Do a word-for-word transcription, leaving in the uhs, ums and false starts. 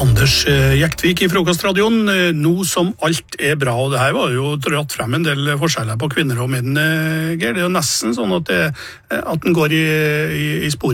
Anders eh, Jektvik i Frokostradioen, eh, nå som alt er bra, og det her var jo dratt frem en del forskjeller på kvinner og menn, eh, Geir. Det er jo nesten sånn at, det, at den går i, i, i sporet